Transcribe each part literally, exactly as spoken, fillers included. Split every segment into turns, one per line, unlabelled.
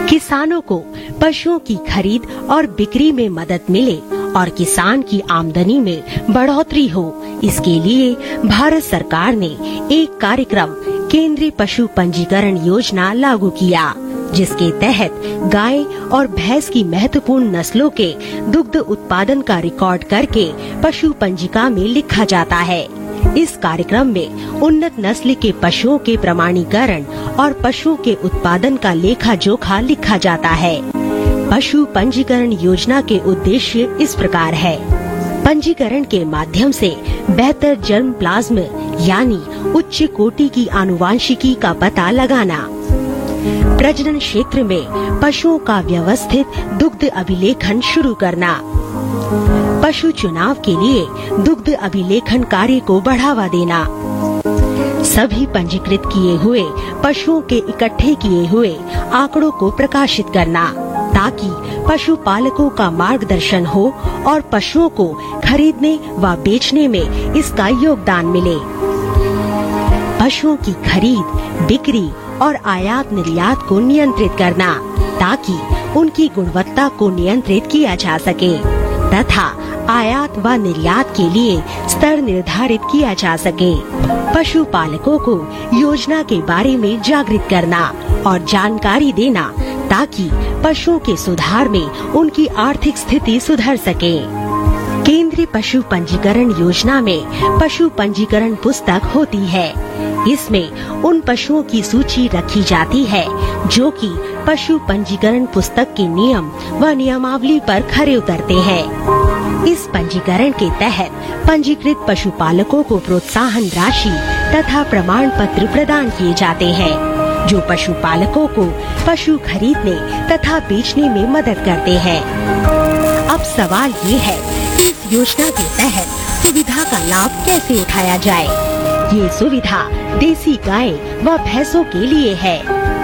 किसानों को पशुओं की खरीद और बिक्री में मदद मिले और किसान की आमदनी में बढ़ोतरी हो, इसके लिए भारत सरकार ने एक कार्यक्रम केंद्रीय पशु पंजीकरण योजना लागू किया, जिसके तहत गाय और भैंस की महत्वपूर्ण नस्लों के दुग्ध उत्पादन का रिकॉर्ड करके पशु पंजिका में लिखा जाता है। इस कार्यक्रम में उन्नत नस्ल के पशुओं के प्रमाणीकरण और पशुओं के उत्पादन का लेखा जोखा लिखा जाता है। पशु पंजीकरण योजना के उद्देश्य इस प्रकार है। पंजीकरण के माध्यम से बेहतर जर्म प्लाज्म यानी उच्च कोटि की आनुवांशिकी का पता लगाना, प्रजनन क्षेत्र में पशुओं का व्यवस्थित दुग्ध अभिलेखन शुरू करना, पशु चुनाव के लिए दुग्ध अभिलेखन कार्य को बढ़ावा देना, सभी पंजीकृत किए हुए पशुओं के इकट्ठे किए हुए आंकड़ों को प्रकाशित करना, ताकि पशु पालकों का मार्गदर्शन हो और पशुओं को खरीदने व बेचने में इसका योगदान मिले। पशुओं की खरीद, बिक्री और आयात निर्यात को नियंत्रित करना, ताकि उनकी गुणवत्ता को नियंत्रित किया जा सके तथा आयात व निर्यात के लिए स्तर निर्धारित किया जा सके। पशु पालकों को योजना के बारे में जागृत करना और जानकारी देना, ताकि पशुओं के सुधार में उनकी आर्थिक स्थिति सुधर सके। केंद्रीय पशु पंजीकरण योजना में पशु पंजीकरण पुस्तक होती है। इसमें उन पशुओं की सूची रखी जाती है जो कि पशु पंजीकरण पुस्तक के नियम व नियमावली पर खरे उतरते हैं। इस पंजीकरण के तहत पंजीकृत पशुपालकों को प्रोत्साहन राशि तथा प्रमाण पत्र प्रदान किए जाते हैं, जो पशुपालकों को पशु खरीदने तथा बेचने में मदद करते हैं। अब सवाल ये है कि इस योजना के तहत सुविधा का लाभ कैसे उठाया जाए। ये सुविधा देसी गाय व भैंसों के लिए है।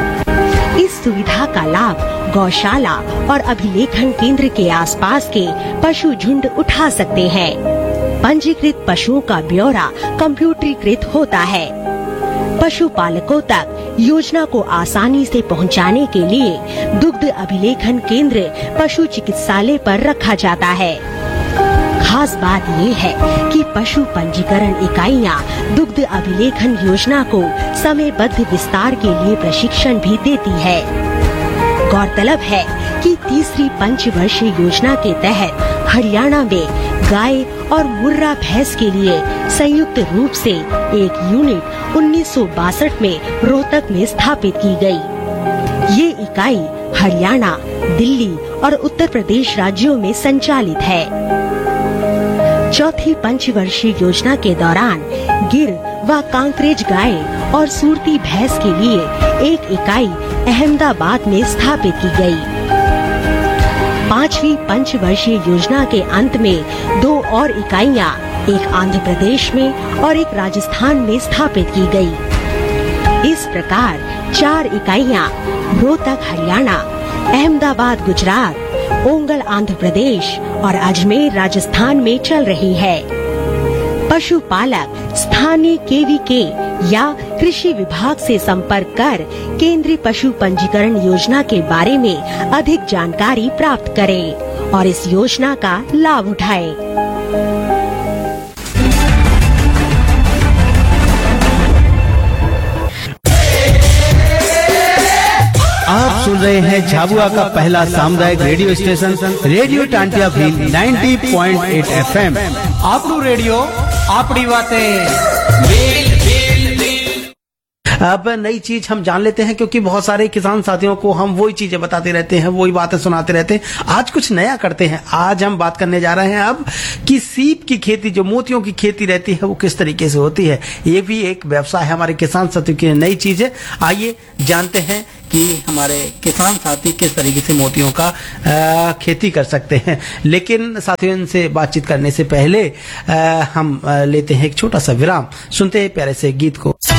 इस सुविधा का लाभ गौशाला और अभिलेखन केंद्र के आसपास के पशु झुंड उठा सकते हैं। पंजीकृत पशुओं का ब्यौरा कंप्यूटरीकृत होता है। पशुपालकों तक योजना को आसानी से पहुंचाने के लिए दुग्ध अभिलेखन केंद्र पशु चिकित्सालय पर रखा जाता है। खास बात ये है कि पशु पंजीकरण इकाइयां दुग्ध अभिलेखन योजना को समयबद्ध विस्तार के लिए प्रशिक्षण भी देती है। गौरतलब है कि तीसरी पंचवर्षीय योजना के तहत हरियाणा में गाय और मुर्रा भैंस के लिए संयुक्त रूप से एक यूनिट उन्नीस सौ बासठ में रोहतक में स्थापित की गई। ये इकाई हरियाणा, दिल्ली और उत्तर प्रदेश राज्यों में संचालित है। चौथी पंचवर्षीय योजना के दौरान गिर व कांकरेज गाय और सूरती भैंस के लिए एक इकाई अहमदाबाद में स्थापित की गई। पांचवी पंचवर्षीय योजना के अंत में दो और इकाइयां, एक आंध्र प्रदेश में और एक राजस्थान में स्थापित की गई। इस प्रकार चार इकाइयां रोहतक हरियाणा, अहमदाबाद गुजरात, ओंगल आंध्र प्रदेश और अजमेर राजस्थान में चल रही है। पशुपालक स्थानीय केवीके या कृषि विभाग से संपर्क कर केंद्रीय पशु पंजीकरण योजना के बारे में अधिक जानकारी प्राप्त करें और इस योजना का लाभ उठाएं।
आप सुन रहे हैं झाबुआ का पहला सामुदायिक radio station radio Tantia Bhil नब्बे पॉइंट आठ एफ एम।
आपरू रेडियो आपड़ी बातें।
अब नई चीज हम जान लेते हैं, क्योंकि बहुत सारे किसान साथियों को हम वही चीजें बताते रहते हैं, वही बातें सुनाते रहते हैं। आज कुछ नया करते हैं। आज हम बात करने जा रहे हैं अब कि सीप की खेती, जो मोतियों की खेती रहती है, वो किस तरीके से होती है। ये भी एक व्यवसाय है हमारे किसान साथियों की नई चीज है। आइए जानते हैं कि हमारे किसान साथी किस तरीके से मोतियों का आ, खेती कर सकते हैं। लेकिन साथियों, इनसे बातचीत करने से पहले आ, हम आ, लेते हैं एक छोटा सा विराम, सुनते हैं प्यारे से गीत को।